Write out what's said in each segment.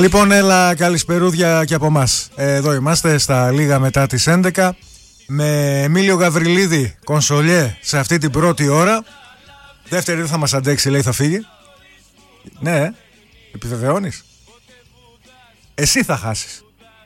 Λοιπόν, έλα, καλησπερούδια και από εμάς. Εδώ είμαστε στα λίγα μετά τις 11 με Εμίλιο Γαβριλίδη κονσολιέ σε αυτή την πρώτη ώρα. Δεύτερη δεν θα μας αντέξει, λέει, θα φύγει. Ναι, επιβεβαιώνεις? Εσύ θα χάσεις.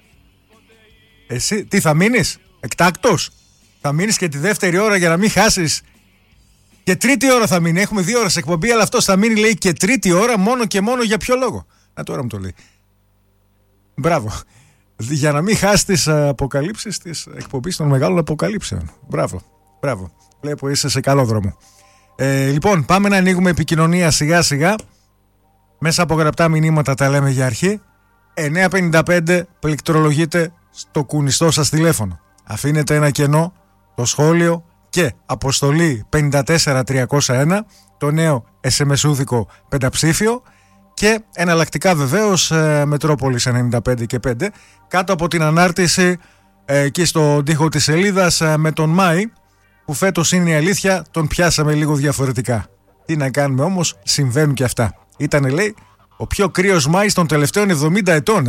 Εσύ, τι θα μείνεις? Εκτάκτος? Θα μείνεις και τη δεύτερη ώρα για να μην χάσεις? Και τρίτη ώρα θα μείνει. Έχουμε 2 ώρες εκπομπή, αλλά αυτός θα μείνει, λέει, και τρίτη ώρα μόνο και μόνο για ποιο λόγο? Τώρα μου το λέει. Μπράβο. Για να μην χάσει τις αποκαλύψεις της εκπομπής των μεγάλων αποκαλύψεων. Μπράβο. Μπράβο. Βλέπω είσαι σε καλό δρόμο. Λοιπόν, πάμε να ανοίγουμε επικοινωνία σιγά σιγά. Μέσα από γραπτά μηνύματα τα λέμε για αρχή. 955 πληκτρολογείτε στο κουνιστό σας τηλέφωνο. Αφήνετε ένα κενό, το σχόλιο και αποστολή 54301, το νέο SMS-ούδικο πενταψήφιο. Και εναλλακτικά βεβαίως Μετρόπολης 95 και 5 κάτω από την ανάρτηση εκεί στον τοίχο της σελίδας με τον Μάη, που φέτος είναι η αλήθεια τον πιάσαμε λίγο διαφορετικά. Τι να κάνουμε όμως, συμβαίνουν και αυτά. Ήτανε, λέει, ο πιο κρύος Μάης των τελευταίων 70 ετών.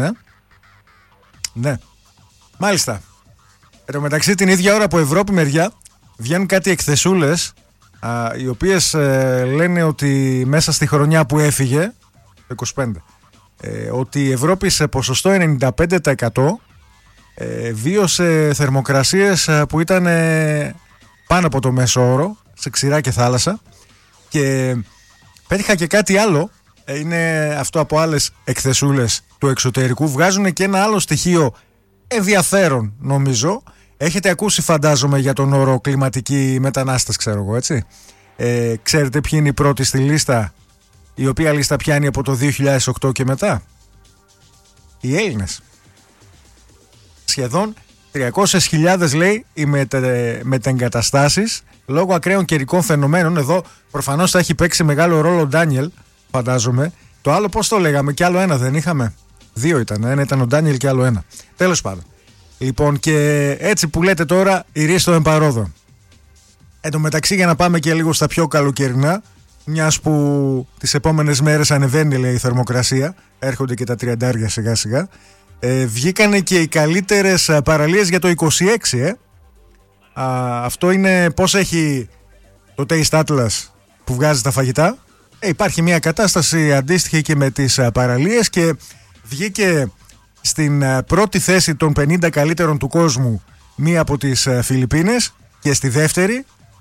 Ναι, μάλιστα. Εν τω μεταξύ, την ίδια ώρα από Ευρώπη μεριά βγαίνουν κάτι εκθεσούλες οι οποίες λένε ότι μέσα στη χρονιά που έφυγε το 25, ότι η Ευρώπη σε ποσοστό 95% βίωσε θερμοκρασίες που ήταν πάνω από το μέσο όρο, σε ξηρά και θάλασσα. Και πέτυχα και κάτι άλλο, είναι αυτό από άλλες εκθεσούλες του εξωτερικού. Βγάζουν και ένα άλλο στοιχείο ενδιαφέρον, νομίζω. Έχετε ακούσει, φαντάζομαι, για τον όρο κλιματικοί μετανάστες, ξέρω εγώ, έτσι? Ξέρετε ποιοι είναι οι πρώτοι στη λίστα, η οποία λίστα πιάνει από το 2008 και μετά? Οι Έλληνες. Σχεδόν 300.000, λέει, οι μετεγκαταστάσεις λόγω ακραίων καιρικών φαινομένων. Εδώ προφανώς θα έχει παίξει μεγάλο ρόλο ο Ντάνιελ, φαντάζομαι. Το άλλο πώς το λέγαμε? Και άλλο ένα δεν είχαμε? 2 ήταν. Ένα ήταν ο Ντάνιελ και άλλο ένα. Τέλος πάντων. Λοιπόν, και έτσι που λέτε τώρα, η ρίστο εμπαρόδο. Εν τω μεταξύ, για να πάμε και λίγο στα πιο καλοκαιρινά, μιας που τις επόμενες μέρες ανεβαίνει, λέει, η θερμοκρασία, έρχονται και τα 30 σιγά σιγά, βγήκανε και οι καλύτερες παραλίες για το 26. Αυτό είναι πώς έχει το Taste Atlas που βγάζει τα φαγητά. Υπάρχει μια κατάσταση αντίστοιχη και με τις παραλίες και βγήκε στην πρώτη θέση των 50 καλύτερων του κόσμου μία από τις Φιλιππίνες και στη δεύτερη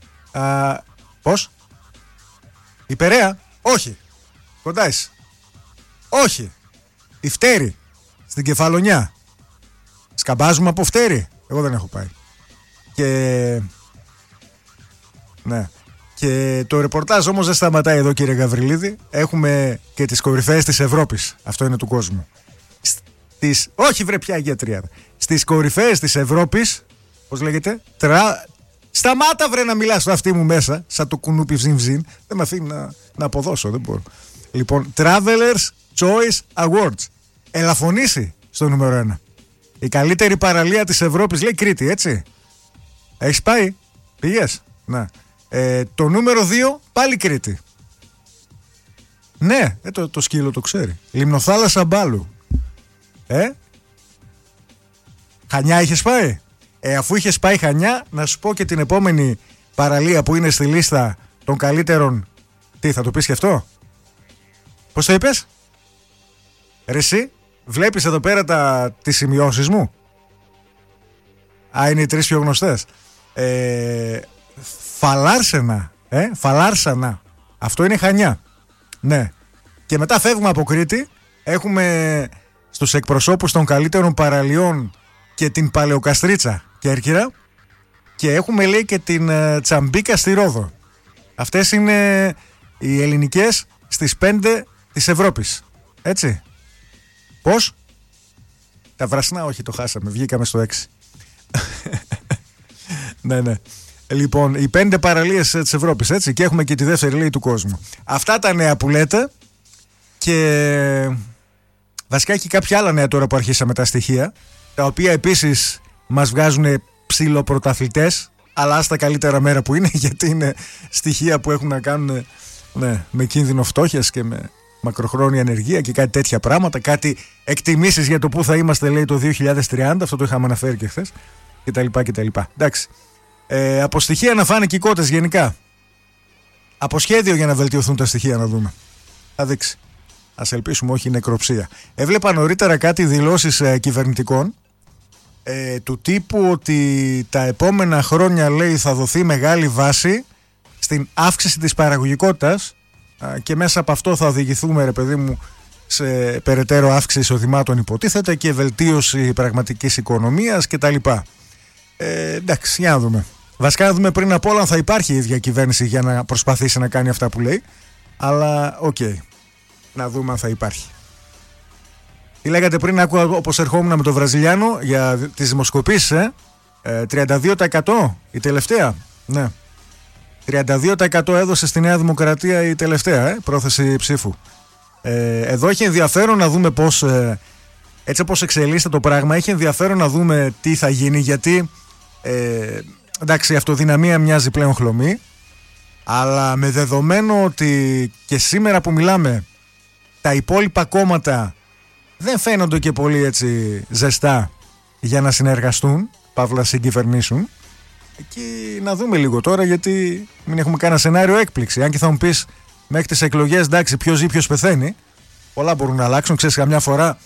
πώς? Η Περαία? Όχι. Κοντά είσαι. Όχι. Η Φτέρη στην Κεφαλονιά. Σκαμπάζουμε από Φτέρη. Εγώ δεν έχω πάει. Και ναι. Και το ρεπορτάζ όμως δεν σταματάει εδώ, κύριε Γαβριλίδη. Έχουμε και τις κορυφαίες της Ευρώπης. Αυτό είναι του κόσμου. Όχι, βρε, πια ηγετρία. Στις κορυφαίες της Ευρώπης, πώς λέγεται? Σταμάτα, βρε, να μιλάς στο αυτί μου μέσα, σαν το κουνούπι βζιν. Δεν με αφήνει να αποδώσω, δεν μπορώ. Λοιπόν, Travelers Choice Awards. Ελαφωνήσει στο νούμερο 1. Η καλύτερη παραλία της Ευρώπης, λέει, Κρήτη, έτσι? Έχεις πάει? Πήγες? Να. Το νούμερο 2, πάλι Κρήτη. Ναι, το σκύλο το ξέρει. Λιμνοθάλασσα Μπάλου. Χανιά είχες πάει? Αφού είχες πάει Χανιά, να σου πω και την επόμενη παραλία που είναι στη λίστα των καλύτερων. Τι, θα το πεις και αυτό? Πώς το είπες? Ρε εσύ, βλέπεις εδώ πέρα τις σημειώσεις μου? Είναι οι 3 πιο γνωστές. Φαλάρσενα. Φαλάρσανα. Αυτό είναι Χανιά. Ναι. Και μετά φεύγουμε από Κρήτη. Έχουμε στους εκπροσώπους των καλύτερων παραλιών και την Παλαιοκαστρίτσα Κέρκυρα. Και έχουμε, λέει, και την Τσαμπίκα στη Ρόδο. Αυτές είναι οι ελληνικές στις 5 της Ευρώπης. Έτσι. Πώς? Τα βρασνά, όχι, το χάσαμε. Βγήκαμε στο 6. Ναι, ναι. Λοιπόν, οι 5 παραλίες της Ευρώπης, έτσι. Και έχουμε και τη δεύτερη, λέει, του κόσμου. Αυτά τα νέα που λέτε. Και βασικά έχει κάποια άλλα νέα τώρα που αρχίσαμε τα στοιχεία, τα οποία επίσης μας βγάζουν ψιλοπρωταθλητές, αλλά στα καλύτερα μέρα που είναι, γιατί είναι στοιχεία που έχουν να κάνουν, ναι, με κίνδυνο φτώχειας και μακροχρόνια ανεργία και κάτι τέτοια πράγματα, κάτι εκτιμήσεις για το πού θα είμαστε, λέει, το 2030. Αυτό το είχαμε αναφέρει και χθες. κτλ. Εντάξει. Από στοιχεία να φάνε και οι κότες γενικά. Από σχέδιο για να βελτιωθούν τα στοιχεία, να δούμε. Θα δείξει. Ας ελπίσουμε όχι νεκροψία. Έβλεπα νωρίτερα κάτι δηλώσεις κυβερνητικών του τύπου ότι τα επόμενα χρόνια, λέει, θα δοθεί μεγάλη βάση στην αύξηση της παραγωγικότητας και μέσα από αυτό θα οδηγηθούμε, ρε παιδί μου, σε περαιτέρω αύξηση εισοδημάτων, υποτίθεται, και βελτίωση πραγματικής οικονομίας κτλ. Εντάξει, για να δούμε. Βασικά να δούμε πριν απ' όλα αν θα υπάρχει η ίδια κυβέρνηση για να προσπαθήσει να κάνει αυτά που λέει. Αλλά οκ. Να δούμε αν θα υπάρχει. Τι λέγατε πριν, άκουγα όπως ερχόμουν με το Βραζιλιάνο για τις δημοσκοπήσεις, 32% η τελευταία. Ναι. 32% έδωσε στη Νέα Δημοκρατία η τελευταία πρόθεση ψήφου. Εδώ έχει ενδιαφέρον να δούμε πώς, έτσι όπως εξελίσσεται το πράγμα, έχει ενδιαφέρον να δούμε τι θα γίνει, γιατί εντάξει, η αυτοδυναμία μοιάζει πλέον χλωμή, αλλά με δεδομένο ότι και σήμερα που μιλάμε τα υπόλοιπα κόμματα δεν φαίνονται και πολύ έτσι ζεστά για να συνεργαστούν, παύλα συγκυβερνήσουν. Εκεί να δούμε λίγο τώρα, γιατί μην έχουμε κανένα σενάριο έκπληξη. Αν και θα μου πεις μέχρι τις εκλογές, εντάξει, ποιος ζει ποιος πεθαίνει, πολλά μπορούν να αλλάξουν. Ξέρεις, καμιά φορά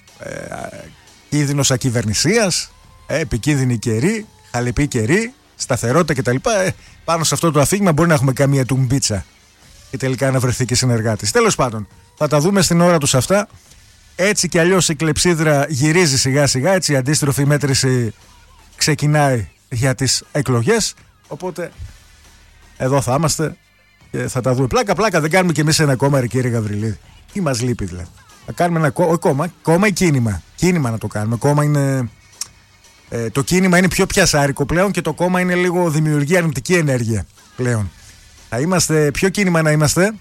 κίνδυνος ακυβερνησίας, επικίνδυνη καιρή, χαλεπή καιρή, σταθερότητα κτλ. Πάνω σε αυτό το αφήγημα μπορεί να έχουμε καμία τουμπίτσα και τελικά να βρεθεί και συνεργάτης. Τέλος πάντων, θα τα δούμε στην ώρα τους αυτά. Έτσι κι αλλιώς η κλεψίδρα γυρίζει σιγά σιγά, έτσι η αντίστροφη μέτρηση ξεκινάει για τις εκλογές. Οπότε εδώ θα είμαστε και θα τα δούμε. Πλάκα δεν κάνουμε κι εμείς ένα κόμμα, ρε κύριε Γαβριλίδη. Τι μας λείπει δηλαδή? Θα κάνουμε ένα κόμμα ή κίνημα? Κίνημα να το κάνουμε. Κόμμα είναι, το κίνημα είναι πιο πιασάρικο πλέον και το κόμμα είναι λίγο δημιουργεί αρνητική ενέργεια πλέον. Θα είμαστε, ποιο κίνημα να είμαστε?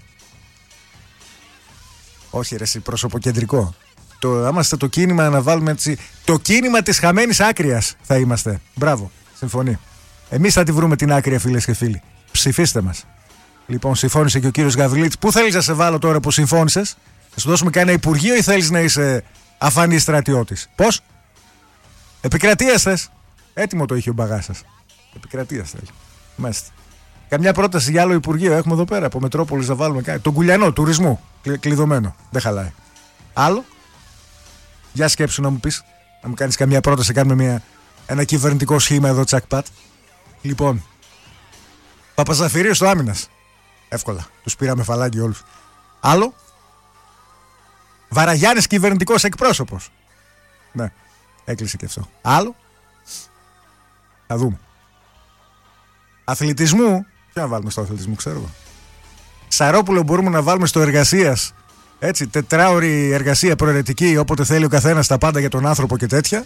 Όχι ρε, εσύ προσωποκεντρικό. Είμαστε το κίνημα να βάλουμε έτσι. Το κίνημα της χαμένης άκριας θα είμαστε. Μπράβο, συμφωνεί. Εμείς θα τη βρούμε την άκρια, φίλες και φίλοι. Ψηφίστε μας. Λοιπόν, συμφώνησε και ο κύριος Γαβριλίτης. Πού θέλεις να σε βάλω τώρα που συμφώνησες? Θα σου δώσουμε κανένα υπουργείο ή θέλεις να είσαι αφανής στρατιώτης? Πώς? Επικρατείας θες? Έτοιμο το είχε ο μπαγάς σας. Επικρατείας θέλει. Μάλιστα. Καμιά πρόταση για άλλο υπουργείο έχουμε εδώ πέρα από Μετρόπολης να βάλουμε κάτι? Τον Κουλιανό, τουρισμού. Κλειδωμένο. Δεν χαλάει. Άλλο? Για σκέψου να μου πεις. Να μου κάνεις καμιά πρόταση. Κάνουμε ένα κυβερνητικό σχήμα εδώ, τσακπάτ. Λοιπόν. Παπαζαφυρίου στο Άμυνας. Εύκολα. Τους πήραμε φαλάκι όλους. Άλλο? Βαραγιάννης κυβερνητικός εκπρόσωπος. Ναι. Έκλεισε και αυτό. Άλλο? Θα δούμε. Αθλητισμού. Ποιο να βάλουμε στο αθλητισμό, ξέρω εγώ. Σαρόπουλο μπορούμε να βάλουμε στο εργασίας. Έτσι, 4ωρη εργασία προαιρετική, όποτε θέλει ο καθένας, τα πάντα για τον άνθρωπο και τέτοια.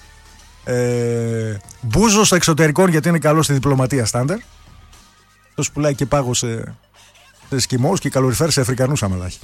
Μπούζο στο εξωτερικών, γιατί είναι καλό στη διπλωματία στάνταρ. Αυτός πουλάει και πάγο σε Εσκιμώους και καλοριφέρ σε Αφρικανούς αμαλάχη.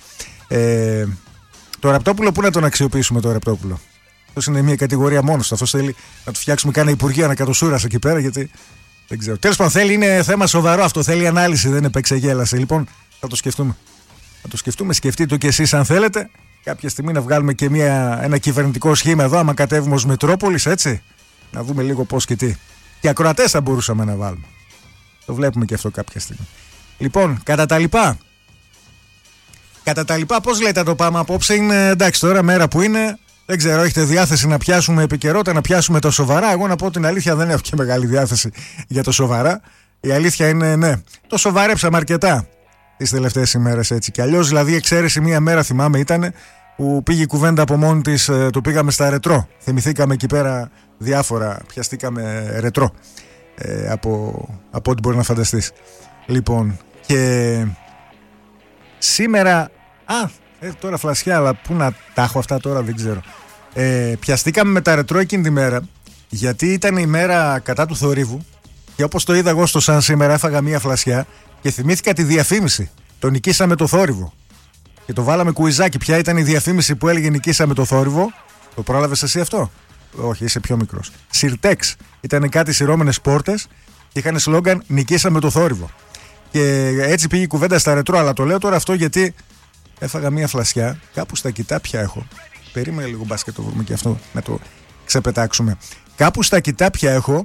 Το Ραπτόπουλο, πού να τον αξιοποιήσουμε το Ραπτόπουλο? Αυτός είναι μια κατηγορία μόνος του. Αυτός θέλει να του φτιάξουμε κάνα υπουργείο ανακατοσούρας εκεί πέρα, γιατί δεν ξέρω. Τέλος πάντων, είναι θέμα σοβαρό αυτό. Θέλει ανάλυση, δεν είναι επεξεγέλαση. Λοιπόν, θα το σκεφτούμε. Θα το σκεφτούμε, σκεφτείτε το κι εσείς αν θέλετε. Κάποια στιγμή να βγάλουμε και ένα κυβερνητικό σχήμα εδώ, άμα κατέβουμε ως Μετρόπολης, έτσι. Να δούμε λίγο πώς και τι. Και ακροατές θα μπορούσαμε να βάλουμε. Το βλέπουμε και αυτό κάποια στιγμή. Λοιπόν, κατά τα λοιπά. Κατά τα λοιπά, πώς λέτε το πάμε απόψε? Είναι εντάξει τώρα, μέρα που είναι. Δεν ξέρω, έχετε διάθεση να πιάσουμε επικαιρότητα, να πιάσουμε τα σοβαρά? Εγώ να πω την αλήθεια, δεν έχω και μεγάλη διάθεση για το σοβαρά. Η αλήθεια είναι, ναι, το σοβαρέψαμε αρκετά τις τελευταίες ημέρες, έτσι κι αλλιώς. Δηλαδή, εξαίρεση μία μέρα θυμάμαι ήταν που πήγε η κουβέντα από μόνη της, το πήγαμε στα ρετρό. Θυμηθήκαμε εκεί πέρα διάφορα, πιαστήκαμε ρετρό από ό,τι μπορεί να φανταστείς. Λοιπόν, και σήμερα. Τώρα φλασιά, αλλά πού να τα έχω αυτά τώρα, δεν ξέρω. Πιαστήκαμε με τα ρετρό εκείνη τη μέρα, γιατί ήταν η μέρα κατά του θορύβου. Και όπως το είδα εγώ στο σαν σήμερα, έφαγα μία φλασιά και θυμήθηκα τη διαφήμιση. Το νικήσαμε το θόρυβο. Και το βάλαμε κουιζάκι. Ποια ήταν η διαφήμιση που έλεγε νικήσαμε το θόρυβο? Το πρόλαβες εσύ αυτό? Όχι, είσαι πιο μικρός. Σιρτέξ. Ήταν κάτι σειρώμενες πόρτες και είχαν σλόγγαν νικήσαμε το θόρυβο. Και έτσι πήγε η κουβέντα στα ρετρό. Αλλά το λέω τώρα αυτό γιατί Έφαγα μία φλασιά, κάπου στα κοιτάπια έχω. Περίμενε λίγο, μπας και το βρούμε και αυτό να το ξεπετάξουμε. Κάπου στα κοιτάπια έχω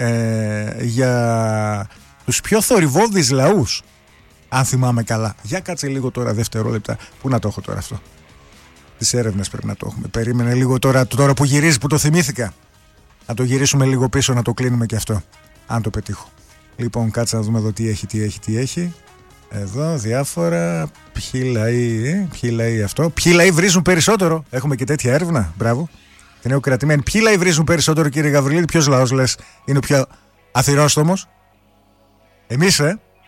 για τους πιο θορυβώδεις λαούς, αν θυμάμαι καλά. Για κάτσε λίγο τώρα δευτερόλεπτα. Πού να το έχω τώρα αυτό? Τις έρευνες πρέπει να το έχουμε. Περίμενε λίγο τώρα που γυρίζει, που το θυμήθηκα. Να το γυρίσουμε λίγο πίσω, να το κλείνουμε και αυτό, αν το πετύχω. Λοιπόν, κάτσε να δούμε εδώ τι έχει. Εδώ διάφορα. Ποιοι λαοί αυτό. Ποιοι λαοί βρίζουν περισσότερο? Έχουμε και τέτοια έρευνα. Μπράβο. Την έχω κρατημένη. Ποιοι λαοί βρίζουν περισσότερο, κύριε Γαβριλίδη? Ποιος λαός λες είναι ο πιο αθυρόστομος? Εμείς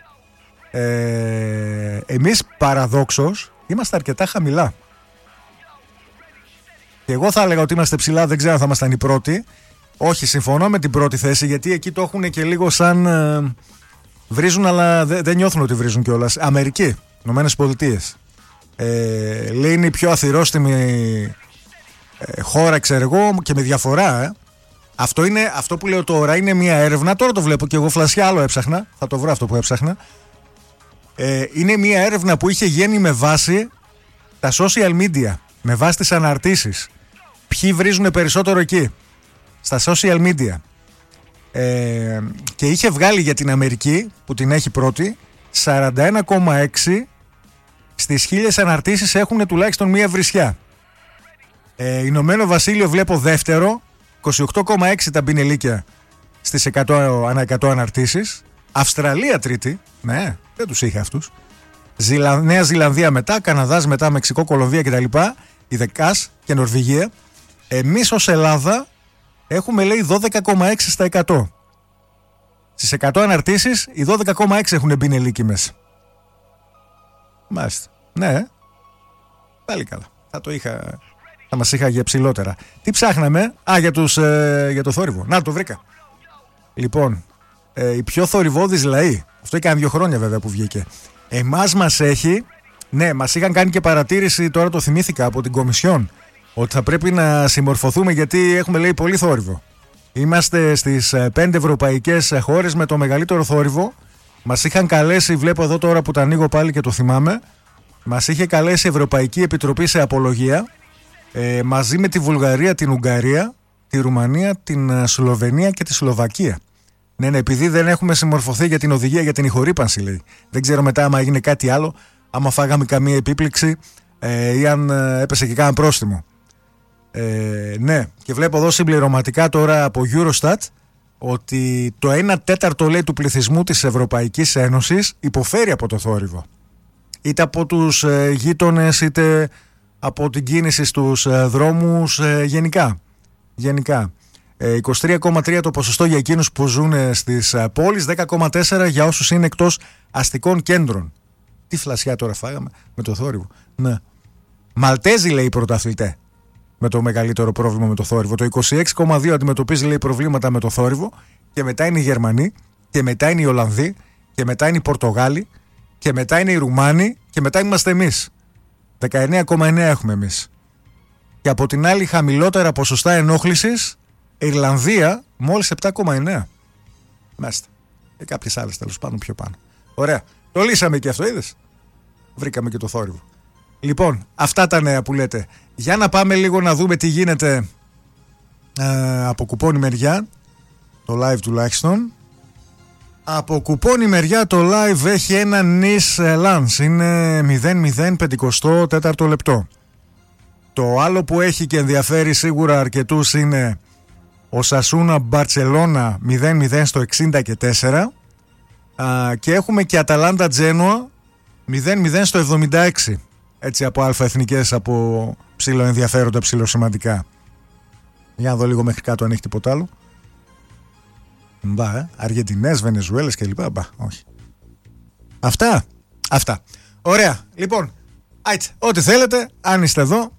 εμείς παραδόξως είμαστε αρκετά χαμηλά. Και εγώ θα έλεγα ότι είμαστε ψηλά, δεν ξέρω αν θα ήμασταν οι πρώτοι. Όχι, συμφωνώ με την πρώτη θέση, γιατί εκεί το έχουν και λίγο σαν βρίζουν, αλλά δεν νιώθουν ότι βρίζουν κιόλας. Αμερική, Ηνωμένες Πολιτείες. Λέει είναι η πιο αθυρόστιμη χώρα, ξέρω εγώ, και με διαφορά. Αυτό που λέω τώρα είναι μια έρευνα. Τώρα το βλέπω και εγώ φλασιά, άλλο έψαχνα. Θα το βρω αυτό που έψαχνα. Είναι μια έρευνα που είχε γίνει με βάση τα social media, με βάση τις αναρτήσεις. Ποιοι βρίζουν περισσότερο εκεί, στα social media. Και είχε βγάλει για την Αμερική, που την έχει πρώτη, 41,6 στις 1000 αναρτήσεις έχουν τουλάχιστον μία βρισιά. Ηνωμένο Βασίλειο βλέπω δεύτερο, 28,6 τα μπινελίκια στις 100 αναρτήσεις. Αυστραλία τρίτη, ναι, δεν τους είχε αυτούς. Νέα Ζηλανδία μετά, Καναδάς μετά, Μεξικό, Κολομβία κτλ. Η ΔΕΚΑΣ και Νορβηγία. Εμείς ως Ελλάδα έχουμε, λέει, 12,6 στα 100. Στις 100 αναρτήσεις οι 12,6 έχουν μπινελίκι μέσα. Μάλιστα. Ναι, πάλι καλά. Θα μας είχα ψηλότερα. Τι ψάχναμε? Για το θόρυβο. Να, το βρήκα. Λοιπόν, οι πιο θορυβώδεις λαοί. Αυτό έκανε 2 χρόνια βέβαια που βγήκε. Εμάς μας έχει, ναι, μας είχαν κάνει και παρατήρηση, τώρα το θυμήθηκα, από την Κομισιόν, ότι θα πρέπει να συμμορφωθούμε, γιατί έχουμε, λέει, πολύ θόρυβο. Είμαστε στις 5 ευρωπαϊκές χώρες με το μεγαλύτερο θόρυβο. Μας είχαν καλέσει, βλέπω εδώ τώρα που τα ανοίγω πάλι και το θυμάμαι, μας είχε καλέσει η Ευρωπαϊκή Επιτροπή σε απολογία, μαζί με τη Βουλγαρία, την Ουγγαρία, τη Ρουμανία, την Σλοβενία και τη Σλοβακία. Ναι, επειδή δεν έχουμε συμμορφωθεί για την οδηγία για την ηχορύπανση, λέει. Δεν ξέρω μετά άμα έγινε κάτι άλλο, άμα φάγαμε καμία επίπληξη ή αν έπεσε και κάνα πρόστιμο. Ναι, και βλέπω εδώ συμπληρωματικά τώρα από Eurostat ότι το 1/4, λέει, του πληθυσμού της Ευρωπαϊκής Ένωσης υποφέρει από το θόρυβο. Είτε από τους γείτονες, είτε από την κίνηση στους δρόμους, γενικά. 23,3 το ποσοστό για εκείνους που ζουν στις πόλεις, 10,4 για όσους είναι εκτός αστικών κέντρων. Τι φλασιά τώρα φάγαμε με το θόρυβο. Ναι. Μαλτέζοι, λέει, πρωταθλητέ με το μεγαλύτερο πρόβλημα με το θόρυβο. Το 26,2 αντιμετωπίζει, λέει, προβλήματα με το θόρυβο, και μετά είναι οι Γερμανοί, και μετά είναι οι Ολλανδοί, και μετά είναι οι Πορτογάλοι, και μετά είναι οι Ρουμάνοι, και μετά είμαστε εμείς. 19,9 έχουμε εμείς. Και από την άλλη, χαμηλότερα ποσοστά ενόχλησης, Ιρλανδία μόλις 7,9. Μάλιστα. Και κάποιες άλλες τέλος πάντων πιο πάνω. Ωραία. Το λύσαμε και αυτό, είδες. Βρήκαμε και το θόρυβο. Λοιπόν, αυτά τα νέα που λέτε. Για να πάμε λίγο να δούμε τι γίνεται από κουπόνι μεριά. Το live τουλάχιστον. Από κουπόνι μεριά το live έχει ένα Nice Lance. Είναι 0,054 λεπτό. Το άλλο που έχει και ενδιαφέρει σίγουρα αρκετούς είναι ο Σασούνα Μπαρτσελώνα 0-0 στο 64. Και έχουμε και Αταλάντα Τζένοα 0-0 στο 76. Έτσι από αλφαεθνικές, από ψηλό ενδιαφέροντα, ψηλό σημαντικά. Για να δω λίγο μέχρι κάτω αν έχει τίποτα άλλο. Αργεντινές, Βενεζουέλες και λοιπά. Όχι. Αυτά. Ωραία. Λοιπόν, ό,τι θέλετε, αν είστε εδώ,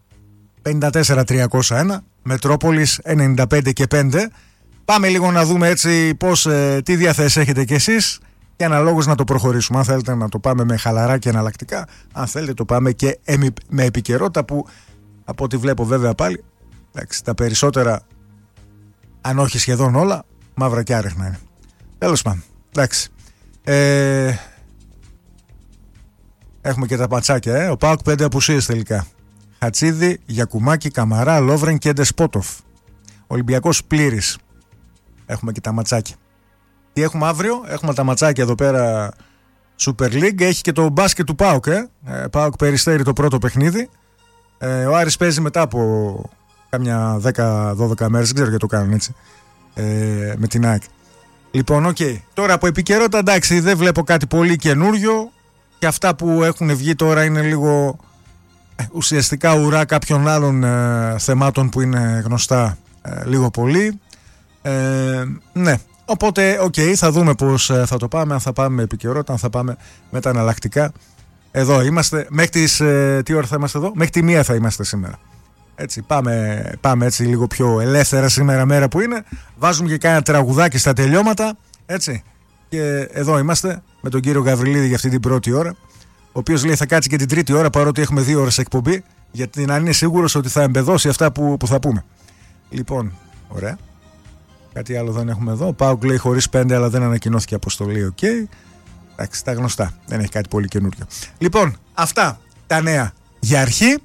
54-301, Μετρόπολης 95 και 5. Πάμε λίγο να δούμε έτσι πώς, τι διαθέσεις έχετε κι εσείς, και αναλόγως να το προχωρήσουμε. Αν θέλετε να το πάμε με χαλαρά και εναλλακτικά, αν θέλετε το πάμε και με επικαιρότητα, που από ό,τι βλέπω βέβαια πάλι, εντάξει, τα περισσότερα, αν όχι σχεδόν όλα, μαύρα και άρεχνα είναι. Τέλος πάντων, εντάξει. Έχουμε και τα ματσάκια, Ο ΠΑΟΚ 5 απουσίες τελικά. Χατσίδη, Γιακουμάκη, Καμαρά, Λόβρεν και Ντεσπότοφ. Ολυμπιακός πλήρης. Έχουμε και τα ματσάκια. Τι έχουμε αύριο? Έχουμε τα ματσάκια εδώ πέρα. Super League. Έχει και το μπάσκετ του ΠΑΟΚ. ΠΑΟΚ Περιστέρι το πρώτο παιχνίδι. Ο Άρης παίζει μετά από κάμια 10-12 μέρες. Δεν ξέρω γιατί το κάνουν έτσι. Με την ΑΕΚ. Λοιπόν, τώρα από επικαιρότητα, εντάξει, δεν βλέπω κάτι πολύ καινούριο. Και αυτά που έχουν βγει τώρα είναι λίγο ουσιαστικά ουρά κάποιων άλλων θεμάτων που είναι γνωστά λίγο πολύ. Ναι. Οπότε, θα δούμε πώς θα το πάμε. Αν θα πάμε με επικαιρότητα, αν θα πάμε με τα εναλλακτικά. Εδώ είμαστε. Μέχρι τι ώρα θα είμαστε εδώ? Μέχρι τη 1 θα είμαστε σήμερα. Έτσι, πάμε έτσι λίγο πιο ελεύθερα σήμερα, μέρα που είναι. Βάζουμε και κάνα τραγουδάκι στα τελειώματα. Έτσι. Και εδώ είμαστε με τον κύριο Γαβριλίδη για αυτή την πρώτη ώρα. Ο οποίος λέει θα κάτσει και την τρίτη ώρα, παρότι έχουμε 2 ώρες εκπομπή. Γιατί να είναι σίγουρος ότι θα εμπεδώσει αυτά που θα πούμε. Λοιπόν, ωραία. Κάτι άλλο δεν έχουμε εδώ. Ο ΠΑΟΚ λέει χωρίς 5, αλλά δεν ανακοινώθηκε αποστολή. Εντάξει, τα γνωστά. Δεν έχει κάτι πολύ καινούριο. Λοιπόν, αυτά τα νέα για αρχή.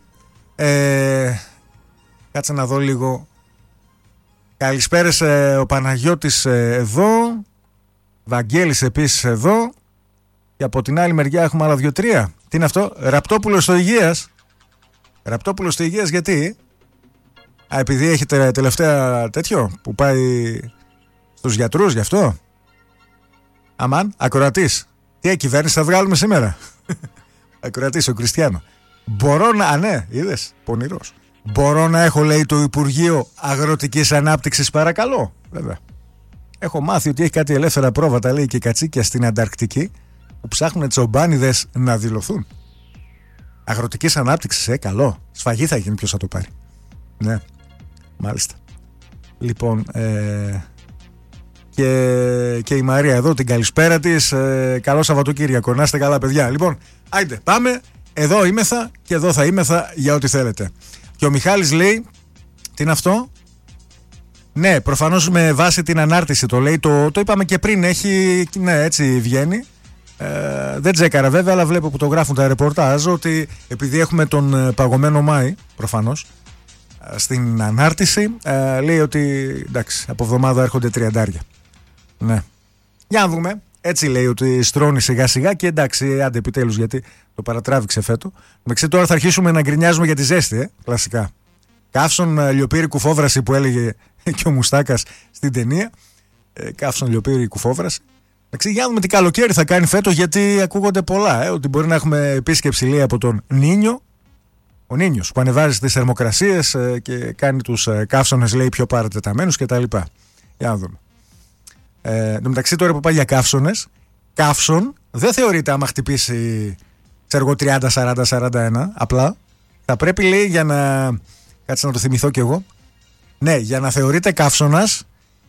Κάτσε να δω λίγο. Καλησπέρες, ο Παναγιώτης εδώ. Βαγγέλης επίσης εδώ. Και από την άλλη μεριά έχουμε άλλα 2-3. Τι είναι αυτό? Ραπτόπουλος στο Υγείας. Ραπτόπουλος στο Υγείας γιατί? Επειδή έχετε τελευταία τέτοιο που πάει στους γιατρούς γι' αυτό. Αμάν, ακροατής. Τι κυβέρνηση θα βγάλουμε σήμερα? Ακροατής, ο Κριστιανό. Μπορώ να... ναι, είδες, πονηρός. Μπορώ να έχω, λέει, το Υπουργείο Αγροτικής Ανάπτυξης, παρακαλώ? Βέβαια. Έχω μάθει ότι έχει κάτι ελεύθερα πρόβατα, λέει, και κατσίκια στην Ανταρκτική που ψάχνουν τσομπάνιδες να δηλωθούν. Αγροτικής Ανάπτυξης, καλό. Σφαγή θα γίνει, ποιος θα το πάρει. Ναι, μάλιστα. Λοιπόν, και η Μαρία εδώ, την καλησπέρα της. Καλό Σαββατοκύριακο. Να είστε καλά, παιδιά. Λοιπόν, άιντε, πάμε. Εδώ είμεθα και εδώ θα είμεθα για ό,τι θέλετε. Και ο Μιχάλης λέει, τι είναι αυτό? Ναι, προφανώς με βάση την ανάρτηση το λέει. Το είπαμε και πριν. Ναι, έτσι βγαίνει. Δεν τσέκαρα βέβαια, αλλά βλέπω που το γράφουν τα ρεπορτάζ ότι επειδή έχουμε τον παγωμένο Μάη, προφανώς, στην ανάρτηση λέει ότι εντάξει, από εβδομάδα έρχονται 30. Ναι. Για να δούμε. Έτσι λέει ότι στρώνει σιγά σιγά και εντάξει, άντε επιτέλους, γιατί το παρατράβηξε φέτο. Με τώρα θα αρχίσουμε να γκρινιάζουμε για τη ζέστη, κλασικά. Καύσον, λιοπύρι, κουφόβραση που έλεγε και ο Μουστάκας στην ταινία. Καύσον, λιοπύρι, κουφόβραση. Εντάξει, για να δούμε τι καλοκαίρι θα κάνει φέτος, γιατί ακούγονται πολλά. Ότι μπορεί να έχουμε επίσκεψη, λέει, από τον Νίνιο. Ο Νίνιος που ανεβάζει τις θερμοκρασίες και κάνει τους καύσονες, λέει, πιο παρατεταμένους κτλ. Για να δούμε. Εν τω μεταξύ, τώρα που πάει για καύσονες, καύσον δεν θεωρείται άμα χτυπήσει 30-40-41. Απλά θα πρέπει, λέει, για να. Κάτσε να το θυμηθώ κι εγώ. Ναι, για να θεωρείται καύσωνας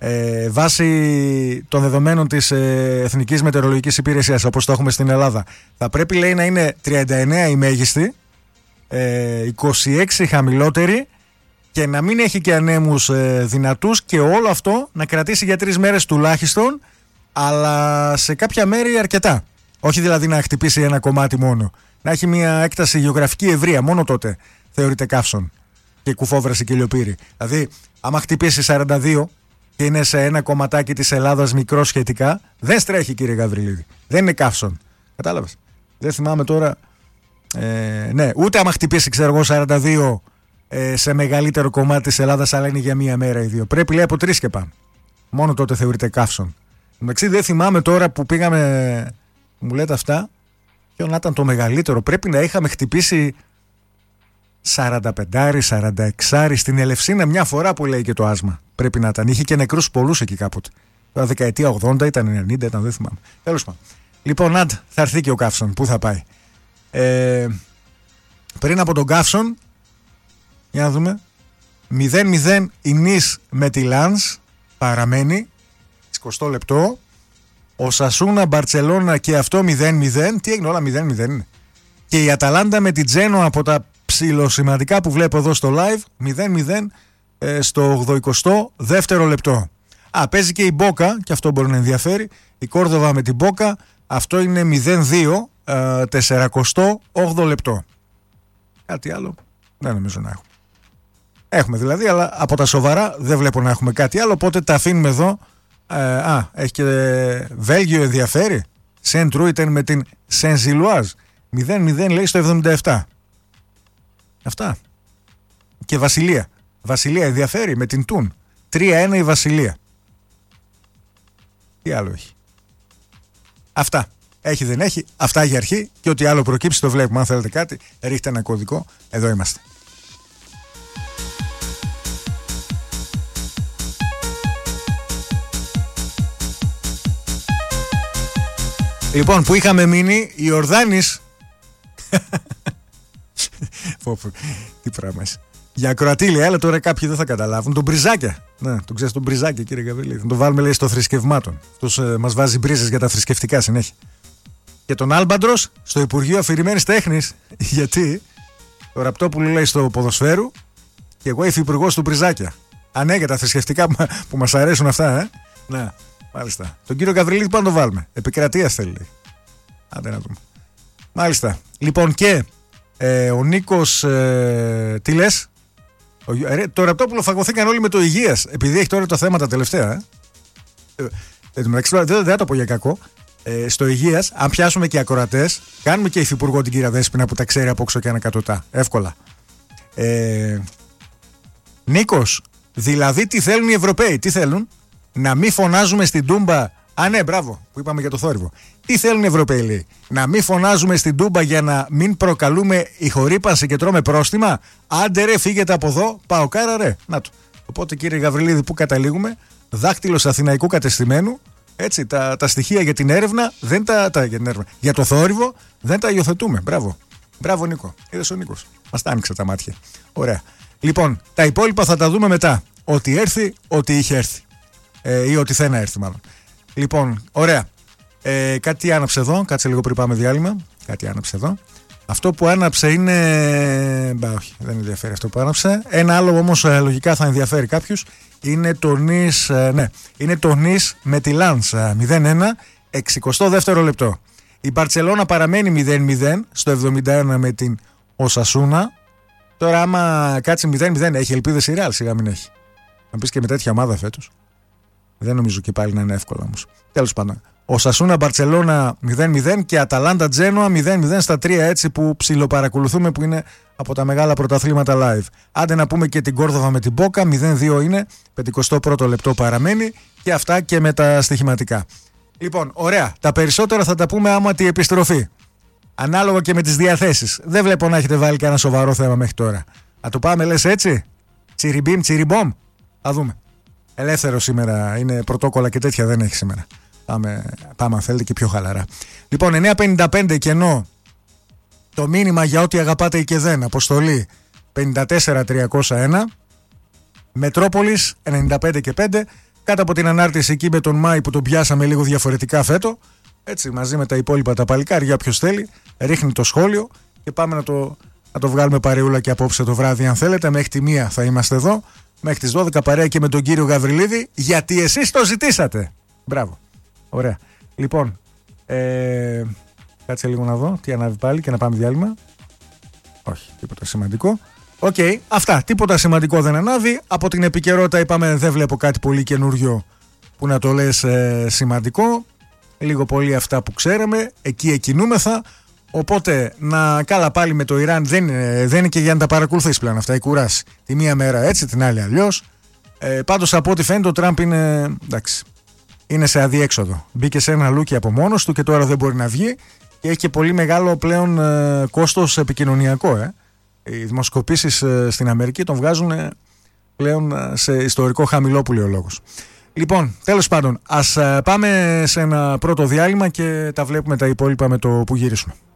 βάσει των δεδομένων της Εθνικής Μετεωρολογικής Υπηρεσίας, όπως το έχουμε στην Ελλάδα, θα πρέπει, λέει, να είναι 39 η μέγιστη, 26 χαμηλότερη και να μην έχει και ανέμους δυνατούς, και όλο αυτό να κρατήσει για 3 μέρες τουλάχιστον, αλλά σε κάποια μέρη αρκετά. Όχι δηλαδή να χτυπήσει ένα κομμάτι μόνο. Να έχει μια έκταση γεωγραφική ευρεία. Μόνο τότε θεωρείται καύσον και κουφόβραση και λιοπύρι. Δηλαδή, άμα χτυπήσει 42 και είναι σε ένα κομματάκι της Ελλάδας μικρό σχετικά, δεν στρέχει, κύριε Γαβριλίδη. Δεν είναι καύσον. Κατάλαβες? Δεν θυμάμαι τώρα. Ναι, ούτε άμα χτυπήσει, ξέρω εγώ, 42 σε μεγαλύτερο κομμάτι της Ελλάδας, αλλά είναι για μία μέρα ή 2. Πρέπει, λέει, από 3 και πάνω. Μόνο τότε θεωρείται καύσον. Εντάξει, δεν θυμάμαι τώρα που πήγαμε. Μου λέτε αυτά. Ποιο να ήταν το μεγαλύτερο? Πρέπει να είχαμε χτυπήσει 45-46 στην Ελευσίνα μια φορά, που λέει, και το άσμα. Πρέπει να ήταν. Είχε και νεκρούς πολλούς εκεί κάποτε. Τώρα δεκαετία 80 ήταν, 90 ήταν, δεν θυμάμαι. Τέλος πάντων. Λοιπόν, θα έρθει και ο καύσον. Πού θα πάει? Πριν από τον καύσον, για να δούμε. 0-0 η Νις με τη Λανς. Παραμένει 20 λεπτό. Ο Σασούνα Μπαρτσελώνα και αυτό 0-0. Τι έγινε? Όλα 0-0 είναι. Και η Αταλάντα με την Τζένο, από τα ψιλοσημαντικά που βλέπω εδώ στο live, 0-0 στο 82ο λεπτό. Παίζει και η Μπόκα, και αυτό μπορεί να ενδιαφέρει. Η Κόρδοβα με την Μπόκα, αυτό είναι 0-2 48 λεπτό. Κάτι άλλο δεν νομίζω να έχουμε. Έχουμε δηλαδή, αλλά από τα σοβαρά δεν βλέπω να έχουμε κάτι άλλο, οπότε τα αφήνουμε εδώ. Έχει και Βέλγιο, ενδιαφέρει. Σεντ Ρούιτεν με την Σενζιλουάζ 0-0 λέει στο 77. Αυτά. Και Βασιλεία. Βασιλεία ενδιαφέρει με την Τούν 3-1 η Βασιλεία. Τι άλλο έχει? Αυτά. Έχει δεν έχει. Αυτά για αρχή. Και ό,τι άλλο προκύψει το βλέπουμε. Αν θέλετε κάτι, ρίχτε ένα κωδικό. Εδώ είμαστε. Λοιπόν, που είχαμε μείνει, η Ορδάνης. Τι πράγμα είσαι. Για ακροατήλια, αλλά τώρα κάποιοι δεν θα καταλάβουν. Τον Μπριζάκια. Ναι, τον ξέρεις τον Μπριζάκια, κύριε Γαβριλίδη. Θα τον βάλουμε, λέει, στο θρησκευμάτων. Αυτός μας βάζει μπρίζες για τα θρησκευτικά συνέχεια. Και τον Άλμπαντρος στο Υπουργείο Αφηρημένης Τέχνης. Γιατί το Ραπτόπουλο λέει στο ποδοσφαίρου και εγώ υφυπουργός του Μπριζάκια. Ναι, για τα θρησκευτικά που μας αρέσουν αυτά, Ναι, μάλιστα. Τον κύριο Γαβριλίδη πάμε να το βάλουμε. Επικρατεία θέλει. Άντε να δούμε. Μάλιστα. Λοιπόν, και ο Νίκος, τι λες? Το Ραπτόπουλο φαγωθήκαν όλοι με το υγείας, επειδή έχει τώρα τα θέματα τελευταία. Δεν θα το πω για κακό. Στο υγείας, αν πιάσουμε και ακροατές, κάνουμε και υφυπουργό την κυρία Δέσποινα που τα ξέρει από όξω και ανακατοτά. Εύκολα. Νίκος, δηλαδή τι θέλουν οι Ευρωπαίοι? Τι θέλουν? Να μην φωνάζουμε στην Τούμπα. Ναι, μπράβο, που είπαμε για το θόρυβο. Τι θέλουν οι Ευρωπαίοι, λέει? Να μην φωνάζουμε στην Τούμπα για να μην προκαλούμε ηχορύπανση και τρώμε πρόστιμα. Άντε ρε, φύγετε από εδώ, πάω κάρα ρε. Να το. Οπότε, κύριε Γαβριλίδη, που καταλήγουμε? Δάκτυλος αθηναϊκού κατεστημένου. Έτσι, τα στοιχεία για την έρευνα, για το θόρυβο δεν τα υιοθετούμε. Μπράβο. Μπράβο, Νίκο. Είδες ο Νίκος. Μας τα άνοιξε τα μάτια. Ωραία. Λοιπόν, τα υπόλοιπα θα τα δούμε μετά. Ό,τι έρθει, ό,τι είχε έρθει. Ή ό,τι θέλει να έρθει, μάλλον. Λοιπόν, ωραία. Κάτι άναψε εδώ. Κάτσε λίγο πριν πάμε διάλειμμα. Κάτι άναψε εδώ. Αυτό που άναψε είναι. Όχι, δεν ενδιαφέρει αυτό που άναψε. Ένα άλλο όμως λογικά θα ενδιαφέρει κάποιους. Είναι το Νις. Είναι το Νις με τη Λάνς 0-1, 62ο λεπτό. Η Μπαρτσελώνα παραμένει 0-0 στο 71 με την Οσασούνα. Τώρα, άμα κάτσει 0-0, έχει ελπίδες η Ρεάλ? Σιγά μην έχει. Να πεις και με τέτοια ομάδα φέτος. Δεν νομίζω και πάλι να είναι εύκολο όμως. Τέλος πάντων. Οσασούνα Μπαρτσελώνα 0-0 και Αταλάντα Τζένοα 0-0 στα 3, έτσι που ψιλοπαρακολουθούμε, που είναι από τα μεγάλα πρωταθλήματα live. Άντε να πούμε και την Κόρδοβα με την Μπόκα 0-2 είναι, 51ο λεπτό παραμένει, και αυτά και με τα στοιχηματικά. Λοιπόν, ωραία. Τα περισσότερα θα τα πούμε άμα τη επιστροφή. Ανάλογα και με τις διαθέσεις. Δεν βλέπω να έχετε βάλει κανένα σοβαρό θέμα μέχρι τώρα. Να το πάμε, λες, έτσι? Τσιριμπίμ, τσιριμπόμ. Θα δούμε. Ελεύθερο σήμερα, είναι πρωτόκολλα και τέτοια δεν έχει σήμερα. Πάμε αν θέλετε και πιο χαλαρά. Λοιπόν, 9.55 κενό το μήνυμα για ό,τι αγαπάτε ή και δεν. Αποστολή 54.301. Μετρόπολης 95 και 5. Κάτω από την ανάρτηση εκεί με τον Μάη που τον πιάσαμε λίγο διαφορετικά φέτο. Έτσι, μαζί με τα υπόλοιπα τα παλικάρια, όποιος θέλει, ρίχνει το σχόλιο και πάμε να το βγάλουμε παρεούλα και απόψε το βράδυ, αν θέλετε. Μέχρι τη 1 θα είμαστε εδώ. Μέχρι τις 12 παρέα και με τον κύριο Γαβριλίδη, γιατί εσείς το ζητήσατε. Μπράβο. Ωραία. Λοιπόν, κάτσε λίγο να δω τι ανάβει πάλι και να πάμε διάλειμμα. Όχι, τίποτα σημαντικό. Οκ, αυτά. Τίποτα σημαντικό δεν ανάβει. Από την επικαιρότητα είπαμε δεν βλέπω κάτι πολύ καινούριο που να το λες σημαντικό. Λίγο πολύ αυτά που ξέραμε. Εκεί εκκινούμεθα. Οπότε να καλά πάλι με το Ιράν δεν είναι και για να τα παρακολουθείς πλέον αυτά. Η κουράση. Τη μία μέρα έτσι, την άλλη αλλιώς. Πάντως από ό,τι φαίνεται ο Τραμπ είναι εντάξει. Είναι σε αδιέξοδο. Μπήκε σε ένα λούκι από μόνος του και τώρα δεν μπορεί να βγει και έχει και πολύ μεγάλο πλέον κόστος επικοινωνιακό. Οι δημοσκοπήσεις στην Αμερική τον βγάζουν πλέον σε ιστορικό χαμηλό, που λέει ο λόγος. Λοιπόν, τέλος πάντων, ας πάμε σε ένα πρώτο διάλειμμα και τα βλέπουμε τα υπόλοιπα με το που γυρίσουμε.